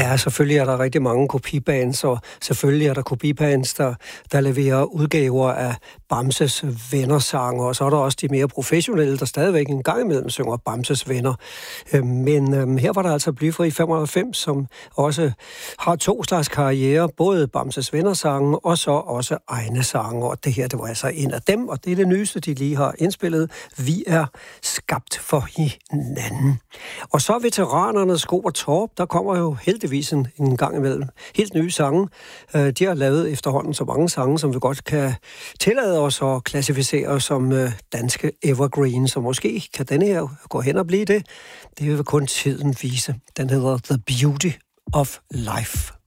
Ja, selvfølgelig er der rigtig mange kopibands, og selvfølgelig er der kopibands, der leverer udgaver af Bamses Venner-sange, og så er der også de mere professionelle, der stadigvæk en gang imellem synger Bamses Venner. Men her var der altså Blyfri 95, som også har 2 slags karriere, både Bamses Venner-sange og så også egne sange, og det her, det var altså en af dem, og det er det nyeste, de lige har indspillet. Vi er skabt for hinanden. Og så veteranerne Sko og Torp, der kommer jo heldigvis en gang imellem helt nye sange. De har lavet efterhånden så mange sange, som vi godt kan tillade os at klassificere som danske evergreen, så måske kan denne her gå hen og blive det. Det vil kun tiden vise. Den hedder The Beauty of Life.